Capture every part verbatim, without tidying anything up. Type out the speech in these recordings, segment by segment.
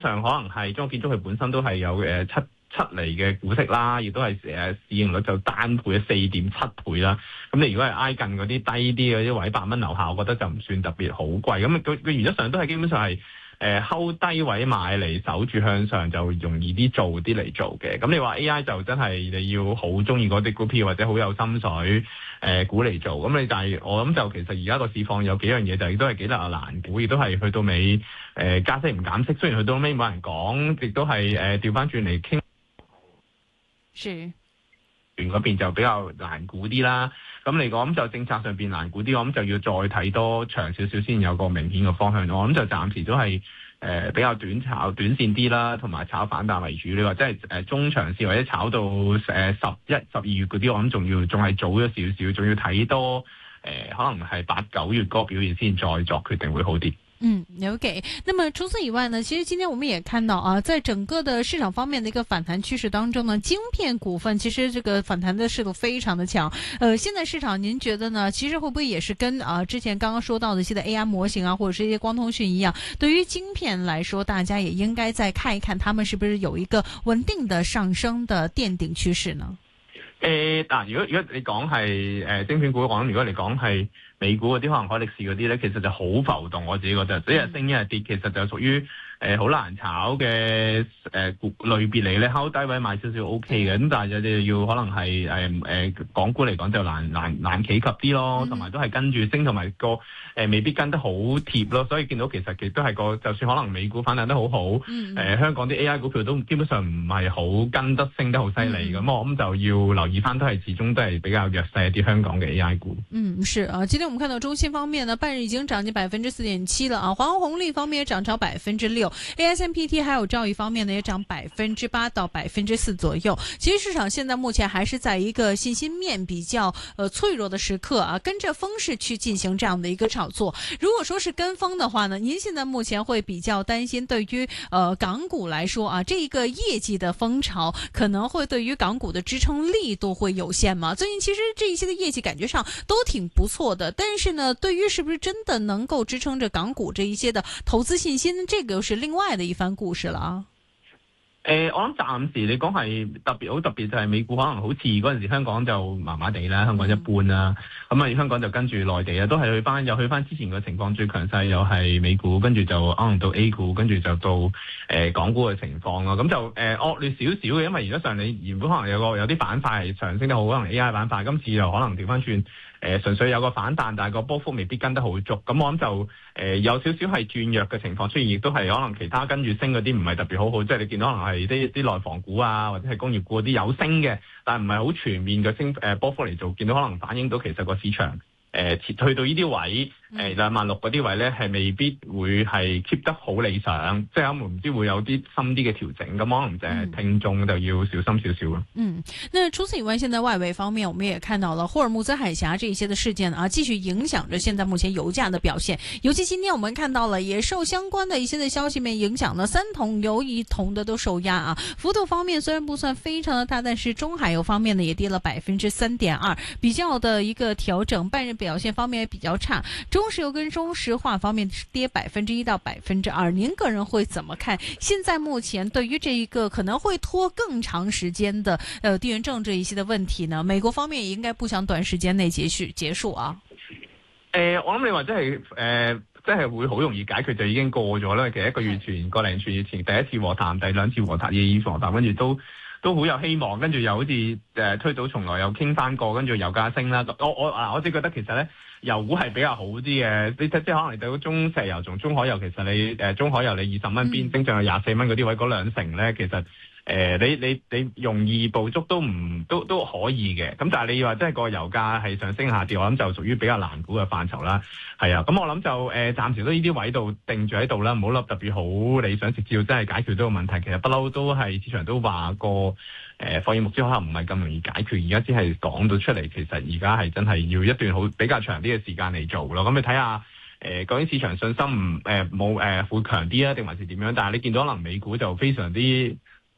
上可能係中國建築佢本身都係有誒七七厘嘅股息啦，亦都係誒市盈率就單倍四點七倍啦。咁你如果係挨近嗰啲低啲嗰啲位百蚊樓下，我覺得就唔算特別好貴。咁佢佢原則上都係基本上係誒睺低位買嚟守住向上就容易啲做啲嚟做嘅。咁你話 A I 就真係你要好中意嗰啲股票或者好有心水誒、呃、股嚟做。咁你但係我諗就其實而家個市況有幾樣嘢就亦都係幾難難估，亦都係去到尾誒、呃、加息唔減息。雖然去到尾冇人講，亦都係誒調翻轉嚟傾。 是， 嗰邊就比較難估啲啦。咁嚟講，咁就政策上邊難估啲，我諗就要再睇多長少少先有個明顯嘅方向。我諗就暫時都係誒、呃、比較短炒短線啲啦，同埋炒反彈為主。你話即係誒中長線或者炒到誒十一、十二月嗰啲，我諗仲要仲係早咗少少，仲要睇多誒、呃、可能係八九月嗰個表現先再作決定會好啲。 嗯 ，OK。那麼除此以外呢，其實今天我們也看到啊，在整個的市場方面的一個反彈趨勢當中呢，晶片股份其實這個反彈的勢度非常的強。呃，現在市場您覺得呢？其實會不會也是跟啊之前剛剛說到的一些的 A I 模型啊，或者是一些光通訊一樣，對於晶片來說，大家也應該再看一看，他們是不是有一個穩定的上升的墊底趨勢呢？ 誒，嗱，如果如果你講係誒晶片股，我諗如果你講係美股嗰啲，可能海力士嗰啲咧，其實就好浮動，我自己覺得，一日升一日跌，其實就屬於誒好難炒嘅誒股類別嚟咧，拋低位買少少 O K 嘅，咁但係就要可能係誒誒港股嚟講就難難難企及啲咯，同埋都係跟住升，同埋個誒、呃、未必跟得好貼咯，所以見到其實其實都係個，就算可能美股反彈得好好，誒、呃、香港啲 A I 股票都基本上唔係好跟得升得好犀利，咁、嗯、我諗就要留意翻，都係始終都係比較弱勢一啲香港嘅 A I 股。 嗯，是啊，今天我們看到中芯方面呢，半日已經漲近百分之四點七了啊，華虹紅利方面也漲超百分之六 ，A S M P T 還有兆易方面呢也漲百分之八到百分之四左右。其實市場現在目前還是在一個信心面比較呃脆弱的時刻啊，跟着風勢去進行這樣的一個炒作。如果說是跟風的話呢，您現在目前會比較擔心對於呃港股來說啊，這一個業績的風潮可能會對於港股的支撐力度會有限嗎？最近其實這一些的業績感覺上都挺不錯的，但是呢，對於是不是真的能夠支撐着港股這一些的投資信心，這個又是另外的一番故事了啊。 誒、呃，我諗暫時你講係特別好特別，就係美股可能好似嗰陣時香港就麻麻地啦，香港一般啦，咁、嗯、啊香港就跟住內地啊，都係去翻又去翻之前嘅情況，最強勢又係美股，跟住就可能到 A 股，跟住就到誒、呃、港股嘅情況咯。咁就誒、呃、惡劣少少嘅，因為原則上你原本可能有個有啲板塊係上升得好，可能 A I 板塊，今次又可能調翻轉。誒、呃、純粹有個反彈，但係個波幅未必跟得好足，咁我諗就誒、呃、有少少係轉弱嘅情況出現，亦都係可能其他跟住升嗰啲唔係特別好好，即係你見到可能係啲啲內房股啊，或者係工業股嗰啲有升嘅，但係唔係好全面嘅升誒、呃、波幅嚟做，見到可能反映到其實個市場。誒、呃，去到呢啲位，誒兩萬六嗰啲位咧，係未必會係 keep 得好理想，即係可能唔知會有啲深啲嘅調整，咁可能誒聽眾就要小心少少咯。 嗯，那除此以外，現在外圍方面，我們也看到了霍爾木茲海峽這一些的事件啊，繼續影響着現在目前油價的表現。尤其今天我們看到了，也受相關的一些的消息面影響呢，三桶油一桶的都受壓啊。幅度方面雖然不算非常的大，但是中海油方面呢也跌了百分之三點二，比較的一個調整，半日表現方面也比較差，中石油跟中石化方面跌百分之一到百分之二。您個人會怎麼看？現在目前對於這一個可能會拖更長時間的呃地緣政治一些的問題呢？美國方面也應該不想短時間內結束結束啊。 誒、呃，我諗你話真係誒，即係會好容易解決就已經過咗啦。其實一個月前、個零月前第一次和談，第兩次和談，二次和談，跟住都。都好有希望，跟住又好似誒、呃、推倒重來，又傾翻過，跟住油價升啦。我我啊，我自己覺得其實咧，油股係比較好啲嘅。你即係可能你到中石油同中海油，其實你誒、呃、中海油你二十蚊邊升上去廿四蚊嗰啲位，嗰兩成咧，其實。誒、呃，你你你容易捕捉都唔都都可以嘅，咁但係你話即係個油價係上升下跌，我諗就屬於比較難估嘅範疇啦。係啊，咁我諗就誒、呃，暫時都呢啲位度定住喺度啦，唔好諗特別好理想，直至要真係解決到個問題。其實不嬲都係市場都話過誒，放、呃、目標可能唔係咁容易解決，而家只係講到出嚟，其實而家係真係要一段好比較長啲嘅時間嚟做咯。咁你睇下誒，究竟市場信心唔誒冇誒會強啲啊，定還是點樣？但係你見到可能美股就非常之。誒、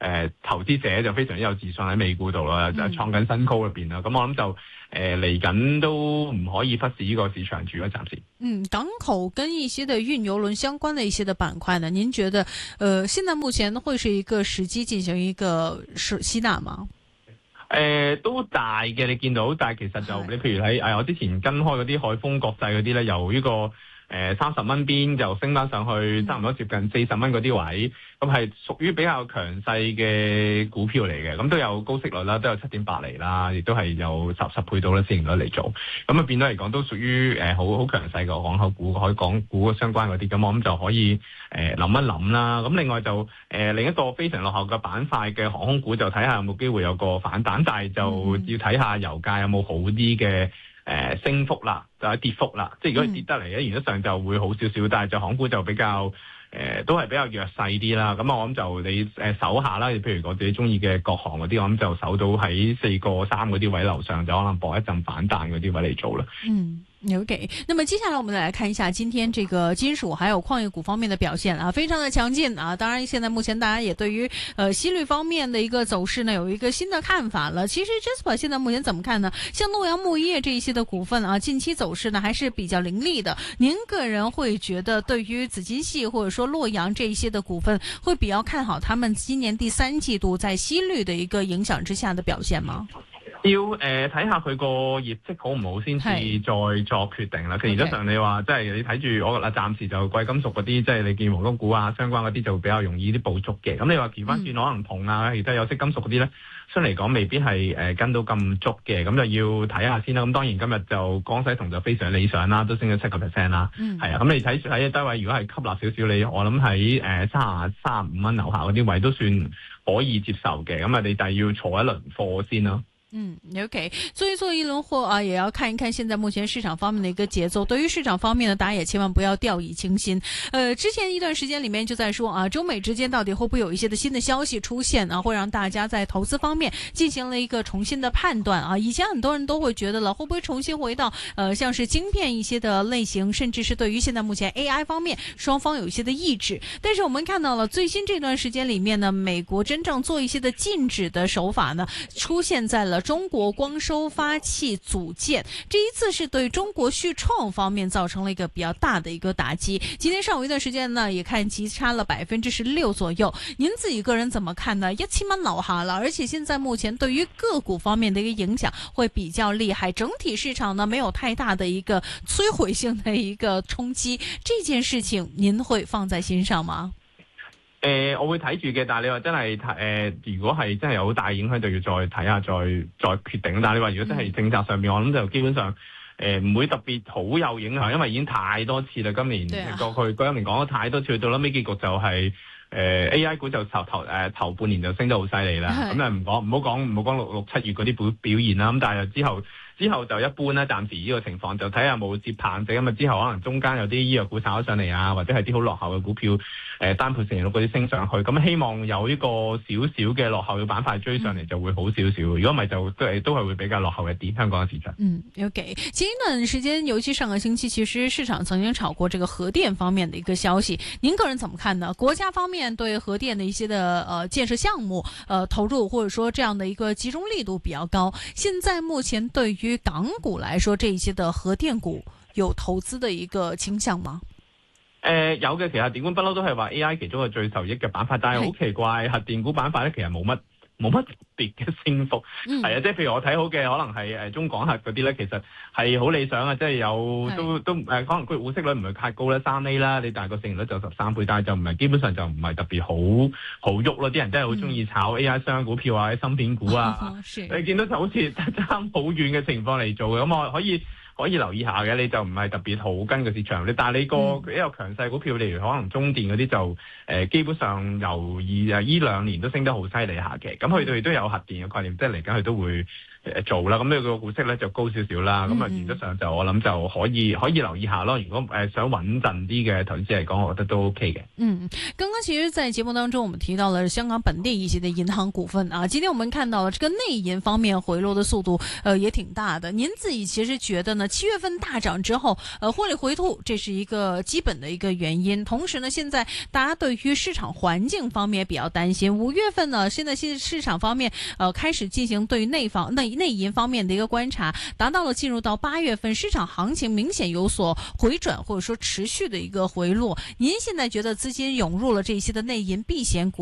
呃、投資者就非常之有自信喺美股度啦，就創緊新高入邊啦。咁、嗯、我諗就誒嚟緊都唔可以忽視呢個市場住咯，暫時。 嗯，港口跟一些的運油輪相關的一些的板塊呢，您覺得，呃，現在目前會是一個時機進行一個是吸納嗎？ 誒、呃、都大嘅，你見到，但係其實就你譬如喺誒、哎、我之前跟開嗰啲海豐國際嗰啲咧，由呢、這個誒三十蚊邊就升翻上去，差唔多接近四十蚊嗰啲位，咁係屬於比較強勢嘅股票嚟嘅，咁都有高息率啦，都有七點八厘啦，亦都係有十十倍到咧市盈率嚟做，咁啊變咗嚟講都屬於誒好好強勢嘅港口股，可以港股相關嗰啲，咁我諗就可以誒諗、呃、一諗啦。咁另外就誒、呃、另一個非常落後嘅板塊嘅航空股，就睇下有冇機會有個反彈，但係就要睇下油價有冇好啲嘅。誒、呃、升幅啦，就係跌幅啦，即係如果跌得嚟咧，原則上就會好少少，但係就港股就比較誒、呃、都係比較弱勢啲啦。咁我諗就你誒守下啦，譬如我自己中意嘅國航嗰啲，我諗就守到喺四個三嗰啲位樓上，就可能搏一陣反彈嗰啲位嚟做啦。嗯。 OK， 那麼接下來我們再來看一下今天這個金屬還有礦業股方面的表現啊，非常的強勁啊。當然，現在目前大家也對於呃息率方面的一個走勢呢有一個新的看法了。其實 Jasper 現在目前怎麼看呢？像洛陽鉬業這一些的股份啊，近期走勢呢還是比較凌厲的。您個人會覺得對於紫金系或者說洛陽這一些的股份，會比較看好他們今年第三季度在息率的一個影響之下的表現嗎？ 要誒睇下佢個業績好唔好先至再作決定啦。其實原則上你話即係你睇住我嗱，暫時就貴金屬嗰啲，即係你見黃金股啊相關嗰啲就比較容易啲捕捉嘅。咁你話調翻轉可能銅啊，亦都有色金屬嗰啲咧，相嚟講未必係誒跟到咁足嘅。咁就要睇下先啦。咁當然今日就江西銅就非常理想啦，都升咗七個 percent 啦。係、嗯、啊，咁你睇喺低位，如果係吸納少少，你我諗喺誒三十三十五蚊樓下嗰啲位都算可以接受嘅。咁啊，你就係要坐一輪貨先咯。 嗯 ，OK， 所以做一輪貨啊，也要看一看現在目前市場方面的一個節奏。對於市場方面呢，大家也千萬不要掉以輕心。呃，之前一段時間裏面就在說啊，中美之間到底會不會有一些的新的消息出現啊，會讓大家在投資方面進行了一個重新的判斷啊。以前很多人都會覺得了，會不會重新回到呃像是晶片一些的類型，甚至是對於現在目前 A I 方面雙方有一些的抑制。但是我們看到了最新這段時間裏面呢，美國真正做一些的禁止的手法呢，出現在了中國光收發器組件，這一次是對中國旭創方面造成了一個比較大的一個打擊。今天上午一段時間呢，也看急差了百分之十六左右。您自己個人怎麼看呢？一千蚊樓下了，而且現在目前對於個股方面的一個影響會比較厲害，整體市場呢沒有太大的一個摧毀性的一個衝擊。這件事情您會放在心上嗎？ 誒、呃，我會睇住嘅，但係你話真係誒、呃，如果係真係有好大影響，就要再睇下，再再決定。但係你話如果真係政策上面，我諗就基本上誒唔、呃、會特別好有影響，因為已經太多次啦。今年過去嗰一年講咗太多次，到啦尾結局就係、是、誒、呃、A I 股就頭頭誒、呃、頭半年就升得好犀利啦。咁啊唔講唔好講唔好講六六七月嗰啲表表現啦。咁但係之後。之後就一般啦，暫時呢個情況就睇下冇接棒者咁啊。之後可能中間有啲醫藥股炒咗上嚟啊，或者係啲好落後嘅股票，誒、呃、單倍成六嗰啲升上去，咁希望有呢個少少嘅落後嘅板塊追上嚟就會好少少。如果唔係就都係都係會比較落後一啲香港嘅市場。 嗯 ，OK。前一段時間，尤其上個星期，其實市場曾經炒過這個核電方面的一個消息。您個人怎麼看呢？國家方面對核電的一些的呃建設項目，呃投入或者說這樣的一個集中力度比較高。現在目前對於於港股來說，這一些的核電股有投資的一個傾向嗎？ 誒、呃，有嘅，其實電管不嬲都係話 A I 其中一個最受益嘅板塊，但係好奇怪，核電股板塊咧其實冇乜冇乜特別嘅升幅，係、嗯、啊，即係譬如我睇好嘅可能係誒中港核嗰啲咧，其實係好理想啊，即係有都都誒、呃，可能佢股息率唔係太高啦，三厘啦，你大個市盈率就十三倍，但係就唔係基本上就唔係特別好好喐咯，啲人真係好中意炒 A I 相關股票啊，啲芯片股啊，哦、你見到就好似爭好遠嘅情況嚟做嘅，咁我可以。可以留意下嘅，你就唔係特別好跟個市場，你但係你個一個強勢股票，例如可能中電嗰啲就誒、呃、基本上由二誒依兩年都升得好犀利下嘅，咁佢哋都有核電嘅概念，即係嚟緊佢都會誒做啦，咁呢個股息咧就高少少啦。咁啊原則上就我諗就可以可以留意下咯。如果誒想穩陣啲嘅投資嚟講，我覺得都 OK 嘅。 嗯，剛剛其實在節目當中，我們提到了香港本地一些的銀行股份啊。今天我們看到了這個內銀方面回落的速度，呃，也挺大的。您自己其實覺得呢？七月份大漲之後，呃，獲利回吐，這是一個基本的一個原因。同時呢，現在大家對於市場環境方面比較擔心。五月份呢，現在現市場方面，呃，開始進行對於內房內內銀方面的一個觀察，達到了進入到八月份，市場行情明顯有所回轉，或者說持續的一個回落。您現在覺得資金湧入了這些的內銀避險股？